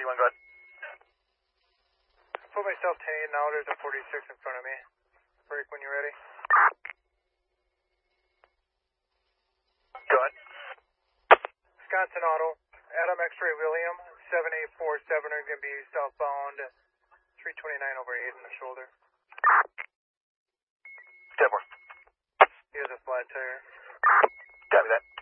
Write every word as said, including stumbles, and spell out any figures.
you want to go ahead? Put myself ten eight now, there's a forty-six in front of me. Break when you're ready. Go ahead. Wisconsin Auto, Adam X-Ray William, seven eight four seven are going to be southbound, three twenty-nine over eight in the shoulder. ten four. He has a flat tire. Copy that.